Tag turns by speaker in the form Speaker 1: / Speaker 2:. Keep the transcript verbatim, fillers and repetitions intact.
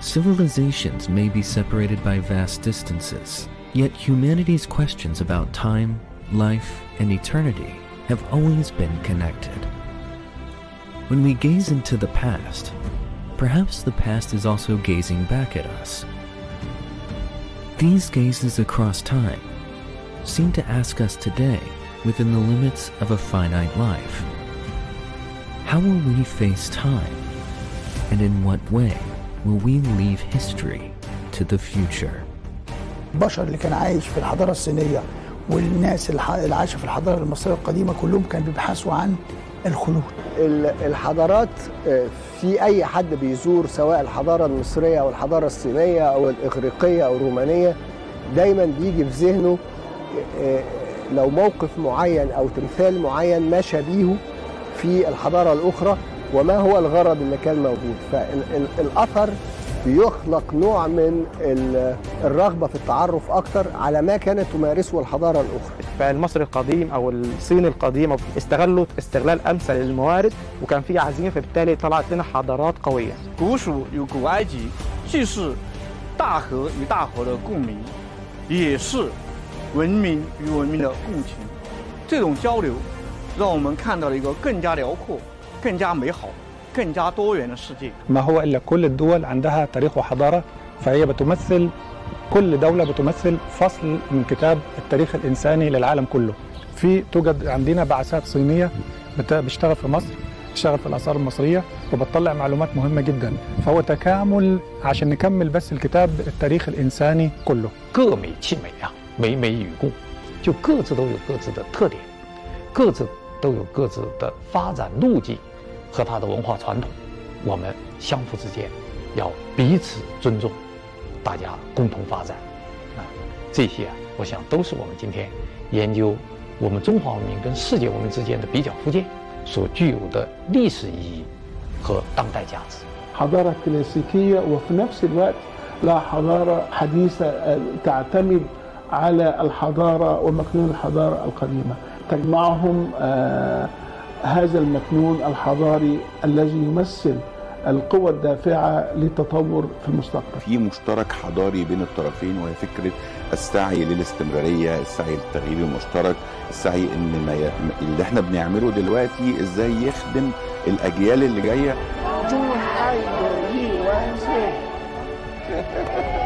Speaker 1: Civilizations may be separated by vast distances, yet humanity's questions about time, life, and eternity have always been connected. When we gaze into the past, perhaps the past is also gazing back at us. These gazes across time seem to ask us today, within the limits of a finite life, how will we face time, and in what way will we leave history to the future?
Speaker 2: البشر اللي كان عايش في الحضارة الصينية والناس اللي عايشة في الحضارة المصرية القديمة كلهم كانوا بيبحثوا عن الخلود.
Speaker 3: الحضارات في أي حد بيزور سواء الحضارة المصرية أو الحضارة الصينية أو الإغريقية أو الرومانية دايما بيجي في ذهنه لو موقف معين أو تمثال معين ما شبيهه في الحضارة الأخرى وما هو الغرض اللي كان موجود. فالأثر بيخلق نوع من الرغبة في التعرف أكتر على ما كانت تمارسه الحضارة الأخرى.
Speaker 4: فالمصري القديم أو الصيني القديم استغلوا استغلال أمثل للموارد وكان في عزيمة، فبالتالي طلعت لنا حضارات قوية.
Speaker 5: 古蜀有古埃及，既是大河与大河的共鸣，也是文明与文明的共情。这种交流，让我们看到了一个更加辽阔、更加美好、更加多元的世界。
Speaker 6: ما هو إلا كل الدول عندها تاريخ وحضارة، فهي بتمثل كل دولة بتمثل فصل من كتاب التاريخ الإنساني للعالم كله. في توجد عندنا بعثات صينية بتشتغل في مصر، بتشتغل في الآثار المصرية وبتطلع معلومات مهمة جدا، فهو تكامل عشان نكمل بس الكتاب التاريخ الإنساني كله.
Speaker 7: 各美其美啊，美美与共，就各自都有各自的特点，各自都有各自的发展路径和它的文化传统，我们相互之间要彼此尊重，大家共同发展啊，这些啊，我想都是我们今天研究我们中华文明跟世界文明之间的比较附件所具有的历史意义和当代价值。
Speaker 8: حضارة كلاسيكية وفي نفس الوقت لا حضارة حديثة تعتمد على الحضارة ومكنون الحضارة القديمة، تجمعهم آه هذا المكنون الحضاري الذي يمثل القوة الدافعة للتطور في المستقبل.
Speaker 9: في مشترك حضاري بين الطرفين وهي فكرة السعي للاستمرارية، السعي للتغيير المشترك، السعي ان ما ي... اللي احنا بنعمله دلوقتي ازاي يخدم الاجيال اللي جايه.